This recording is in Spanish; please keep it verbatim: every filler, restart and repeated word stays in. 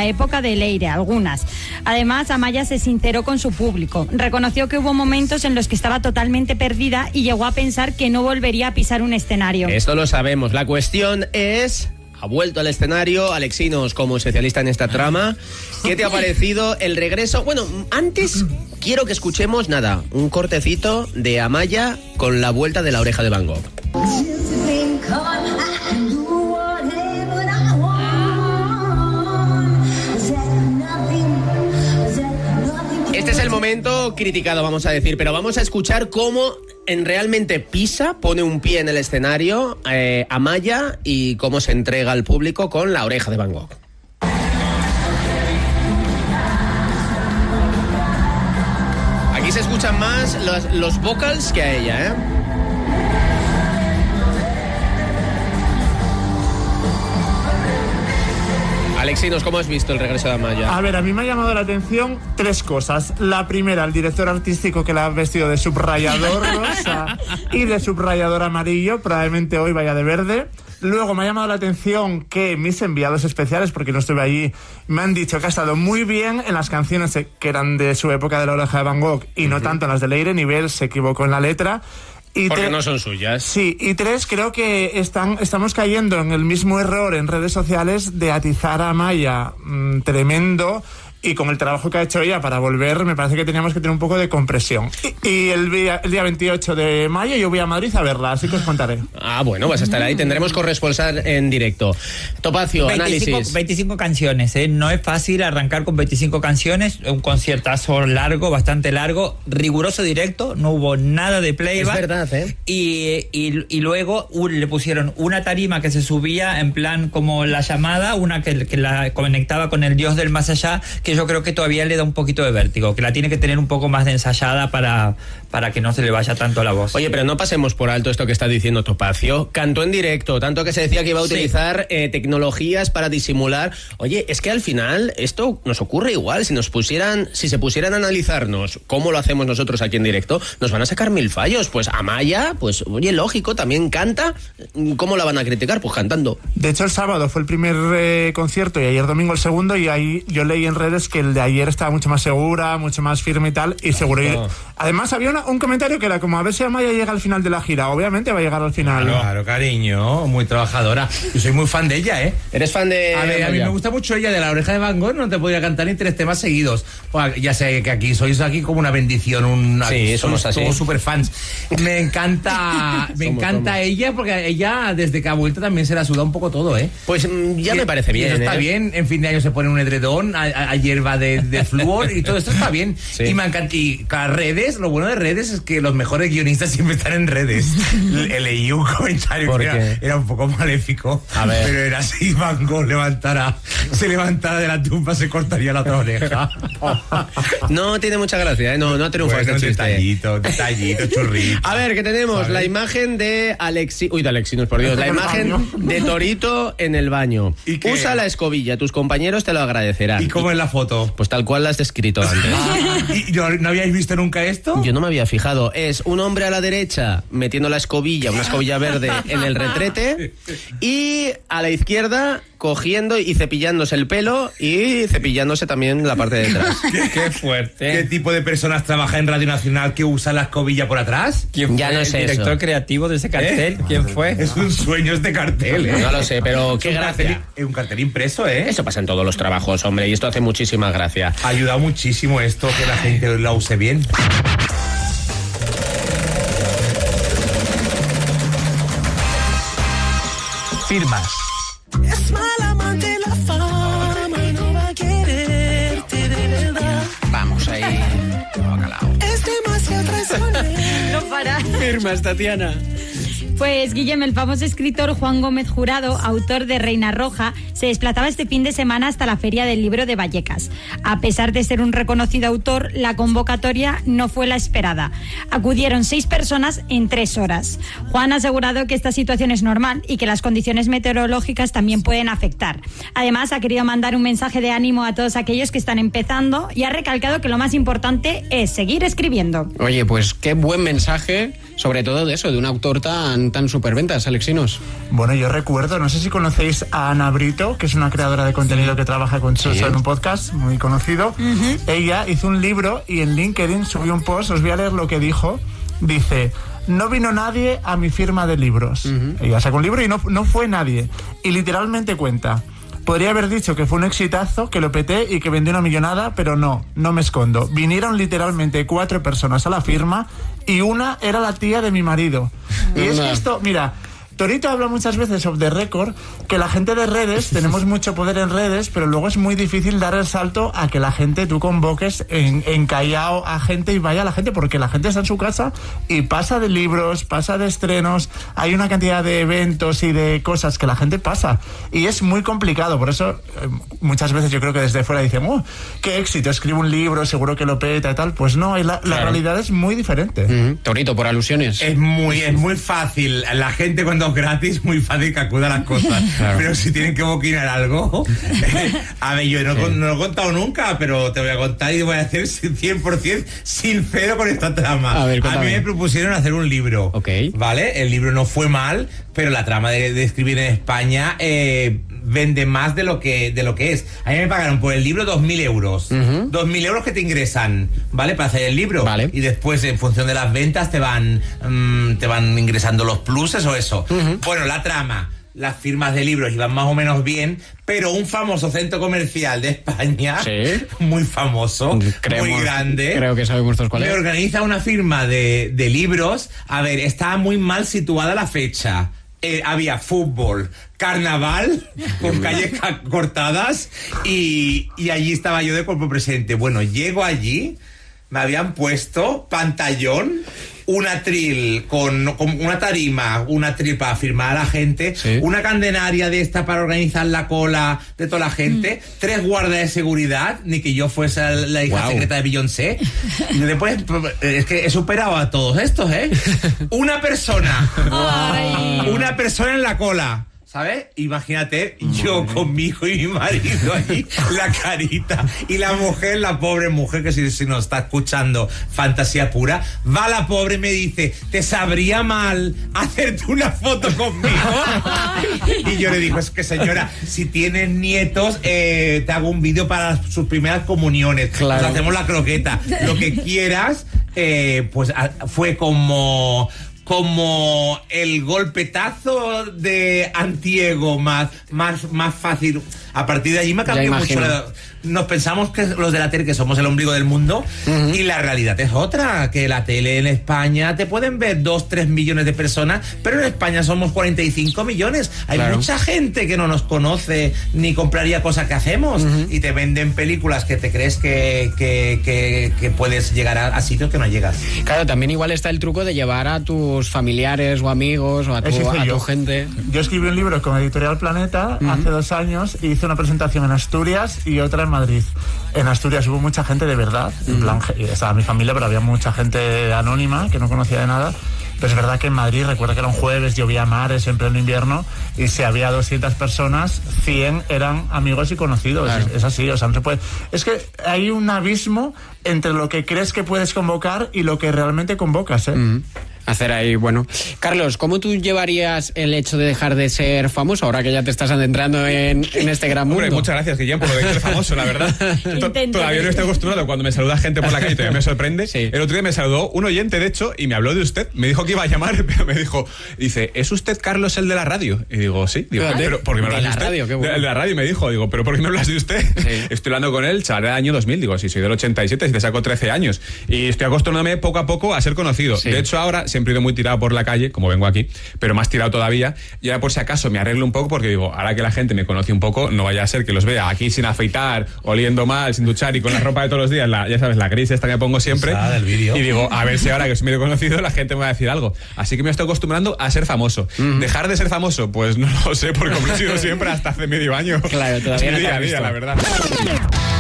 la época de Leire, algunas. Además, Amaya se sinceró con su público. Reconoció que hubo momentos en los que estaba totalmente perdida y llegó a pensar que no volvería a pisar un escenario. Esto lo sabemos. La cuestión es... Ha vuelto al escenario, Alexinos, como especialista en esta trama. ¿Qué te ha parecido el regreso? Bueno, antes quiero que escuchemos, nada, un cortecito de Amaya con la vuelta de La Oreja de Van Gogh. Este es el momento criticado, vamos a decir, pero vamos a escuchar cómo en realmente pisa, pone un pie en el escenario eh, Amaya y cómo se entrega al público con La Oreja de Van Gogh. Aquí se escuchan más los, los vocals que a ella, ¿eh? Alexinos, ¿cómo has visto el regreso de Amaya? A ver, a mí me ha llamado la atención tres cosas. La primera, el director artístico que la ha vestido de subrayador rosa y de subrayador amarillo, probablemente hoy vaya de verde. Luego me ha llamado la atención que mis enviados especiales, porque no estuve allí, me han dicho que ha estado muy bien en las canciones que eran de su época de La Oreja de Van Gogh y uh-huh. no tanto en las de Leire. Nivel se equivocó en la letra. Y Porque tre- no son suyas. Sí, y tres, creo que están, estamos cayendo en el mismo error en redes sociales de atizar a Amaya mmm, tremendo, y con el trabajo que ha hecho ella para volver, me parece que teníamos que tener un poco de compresión. Y, y el, día, el día veintiocho de mayo yo voy a Madrid a verla, así que os contaré. Ah, bueno, vas a estar ahí, tendremos corresponsal en directo. Topacio, veinticinco, análisis. veinticinco canciones, ¿eh? No es fácil arrancar con veinticinco canciones, un conciertazo largo, bastante largo, riguroso directo, no hubo nada de playback. Es verdad, ¿eh? Y, y, y luego uh, le pusieron una tarima que se subía en plan como la llamada, una que, que la conectaba con el dios del más allá, que yo creo que todavía le da un poquito de vértigo, que la tiene que tener un poco más de ensayada para, para que no se le vaya tanto la voz. Oye, pero no pasemos por alto esto que está diciendo Topacio. Cantó en directo, tanto que se decía que iba a utilizar sí. eh, tecnologías para disimular. Oye, es que al final esto nos ocurre igual. Si nos pusieran, si se pusieran a analizarnos cómo lo hacemos nosotros aquí en directo, nos van a sacar mil fallos. Pues Amaya, pues oye, lógico, también canta. ¿Cómo la van a criticar? Pues cantando. De hecho, el sábado fue el primer eh, concierto y ayer domingo el segundo, y ahí yo leí en redes que el de ayer estaba mucho más segura, mucho más firme y tal, y seguro. Oh. Además había una, un comentario que era como a ver si Amaya llega al final de la gira. Obviamente va a llegar al final. Claro, claro, cariño, muy trabajadora. Yo soy muy fan de ella, ¿eh? ¿Eres fan de...? A ver, a mí me gusta mucho ella, de La Oreja de Van Gogh, no te podría cantar ni tres temas seguidos. Pues ya sé que aquí sois aquí como una bendición, un, sí, somos así. Somos super fans. Me encanta, me somos, encanta somos. ella, porque ella desde que ha vuelto también se la suda un poco todo, ¿eh? Pues ya y, me parece bien, eso está ¿eh? bien, en fin de año se pone un edredón, a, a, a hierba de, de flúor y todo esto está bien. Sí. Y me encanta. Y cada redes, lo bueno de redes es que los mejores guionistas siempre están en redes. Le, leí un comentario que era, era un poco maléfico, a ver. Pero era si Van Gogh levantara, se levantara de la tumba, se cortaría la otra oreja. No tiene mucha gracia, ¿eh? No, no triunfa bueno, este chiste. Detallito, detallito, churrito. A ver, que tenemos ¿sabes? La imagen de Alexi... Uy, de Alexinos, por Dios. La imagen de Torito en el baño. Usa la escobilla, tus compañeros te lo agradecerán. ¿Y cómo es la foto? Pues tal cual la has descrito antes. ¿Y no, no habíais visto nunca esto? Yo no me había fijado. Es un hombre a la derecha metiendo la escobilla, una escobilla verde en el retrete, y a la izquierda cogiendo y cepillándose el pelo y cepillándose también la parte de atrás. ¿Qué, qué fuerte. ¿Qué tipo de personas trabaja en Radio Nacional que usa la escobilla por atrás? ¿Quién ya fue no el sé director eso. creativo de ese cartel? ¿Eh? ¿Quién fue? Es un sueño este cartel, ¿eh? No lo sé, pero qué gracia. Es un cartel impreso, ¿eh? Eso pasa en todos los trabajos, hombre, y esto hace muchísima gracia. Ha ayudado muchísimo esto, que la gente la use bien. Firmas. Es mala amante la fama, no va a quererte de verdad. Vamos ahí. Es demasiado traicionero. No para. Firmas, Tatiana. Pues Guillem, el famoso escritor Juan Gómez Jurado, autor de Reina Roja, se desplazaba este fin de semana hasta la Feria del Libro de Vallecas. A pesar de ser un reconocido autor, la convocatoria no fue la esperada. Acudieron seis personas en tres horas. Juan ha asegurado que esta situación es normal y que las condiciones meteorológicas también pueden afectar. Además, ha querido mandar un mensaje de ánimo a todos aquellos que están empezando y ha recalcado que lo más importante es seguir escribiendo. Oye, pues qué buen mensaje sobre todo de eso, de un autor tan, tan superventas, Alexinos. Bueno, yo recuerdo, no sé si conocéis a Ana Brito, que es una creadora de contenido que trabaja con Sosa sí. en un podcast muy conocido. Uh-huh. Ella hizo un libro y en LinkedIn subió un post, os voy a leer lo que dijo. Dice: no vino nadie a mi firma de libros. Uh-huh. Ella sacó un libro y no, no fue nadie. Y literalmente cuenta: podría haber dicho que fue un exitazo, que lo peté y que vendí una millonada, pero no, no me escondo. Vinieron literalmente cuatro personas a la firma y una era la tía de mi marido. Y es que esto, mira, Torito habla muchas veces off the record que la gente de redes, tenemos mucho poder en redes, pero luego es muy difícil dar el salto a que la gente, tú convoques en, en Callao a gente y vaya a la gente, porque la gente está en su casa y pasa de libros, pasa de estrenos, hay una cantidad de eventos y de cosas que la gente pasa y es muy complicado. Por eso eh, muchas veces yo creo que desde fuera dicen: oh, qué éxito, escribo un libro, seguro que lo peta y tal. Pues no, la, la claro. realidad es muy diferente. Mm-hmm. Torito, por alusiones. Es muy, es muy fácil. La gente cuando gratis, muy fácil que acuda a las cosas. Claro. Pero si tienen que boquinar algo, eh, a ver, yo no, sí. no lo he contado nunca, pero te voy a contar y voy a hacer cien por ciento sincero con esta trama. A, ver, a mí me propusieron hacer un libro, okay. ¿vale? El libro no fue mal, pero la trama de, de escribir en España eh, vende más de lo que de lo que es. A mí me pagaron por el libro dos mil euros. Uh-huh. dos mil euros que te ingresan, ¿vale? Para hacer el libro. Vale. Y después, en función de las ventas, te van, um, te van ingresando los pluses o eso. Uh-huh. Bueno, la trama, las firmas de libros iban más o menos bien, pero un famoso centro comercial de España, ¿sí? muy famoso, Creemos, muy grande, creo que sabemos todos cuál es, me organiza una firma de, de libros. A ver, estaba muy mal situada la fecha. Eh, había fútbol, carnaval, con calles ca- cortadas y, y allí estaba yo de cuerpo presente. Bueno, llego allí, me habían puesto pantallón, un atril con, con una tarima, un atril para firmar a la gente, ¿sí? Una candenaria de esta para organizar la cola de toda la gente, mm. tres guardas de seguridad, ni que yo fuese la hija wow. secreta de Beyoncé. Y después, es que he superado a todos estos, ¿eh? Una persona, Ay. una persona en la cola. ¿Sabes? Imagínate, yo con mi hijo y mi marido ahí, la carita, y la mujer, la pobre mujer, que si, si nos está escuchando, fantasía pura, va la pobre y me dice: ¿te sabría mal hacerte una foto conmigo? Y yo le digo: es que señora, si tienes nietos, eh, te hago un vídeo para sus primeras comuniones, claro. Nos hacemos la croqueta, lo que quieras. eh, pues a, fue como... como el golpetazo de antiego más, más, más fácil. A partir de allí me cambió mucho. La, nos pensamos que los de la tele que somos el ombligo del mundo, uh-huh. y la realidad es otra, que la tele en España te pueden ver dos, tres millones de personas, pero en España somos cuarenta y cinco millones. Hay claro. mucha gente que no nos conoce ni compraría cosas que hacemos, uh-huh. y te venden películas que te crees que, que, que, que puedes llegar a, a sitios que no llegas. Claro, también igual está el truco de llevar a tus familiares o amigos o a tu, a tu gente. Yo escribí un libro con Editorial Planeta uh-huh. hace dos años y hice una presentación en Asturias y otra en Madrid. En Asturias hubo mucha gente de verdad, uh-huh. en plan, estaba mi familia, pero había mucha gente anónima que no conocía de nada. Pero es verdad que en Madrid, recuerdo que era un jueves, llovía a mares en pleno invierno, y si había doscientas personas, cien eran amigos y conocidos. Claro. Es, es así, o sea, no se puede... Es que hay un abismo entre lo que crees que puedes convocar y lo que realmente convocas, ¿eh? Uh-huh. Hacer ahí, bueno. Carlos, ¿cómo tú llevarías el hecho de dejar de ser famoso ahora que ya te estás adentrando en, en este gran mundo? Hombre, muchas gracias, Guillem, por lo de ser famoso, la verdad. Todavía no estoy acostumbrado. Cuando me saluda gente por la calle, todavía me sorprende. Sí. El otro día me saludó un oyente, de hecho, y me habló de usted. Me dijo que iba a llamar, pero me dijo, dice, ¿es usted Carlos el de la radio? Y digo, sí. Digo, ¿de, pero ¿por qué me hablas de, de usted? Radio, qué bueno. de, de la radio, me dijo, digo, ¿pero por qué me hablas de usted? Sí. Estoy hablando con él, chaval, del año dos mil. Digo, sí, soy del ochenta y siete, si te saco trece años. Y estoy acostumbrándome poco a poco a ser conocido. Sí. De hecho, ahora siempre he ido muy tirado por la calle, como vengo aquí, pero más tirado todavía. Y ahora por si acaso me arreglo un poco, porque digo, ahora que la gente me conoce un poco, no vaya a ser que los vea aquí sin afeitar, oliendo mal, sin duchar y con la ropa de todos los días, la, ya sabes, la gris esta que me pongo siempre. Del vídeo. Y digo, a ver si ahora que soy medio conocido la gente me va a decir algo. Así que me estoy acostumbrando a ser famoso. Mm. ¿Dejar de ser famoso? Pues no lo sé, porque como he sido siempre hasta hace medio año. Claro, todavía es no mi día a día, la verdad.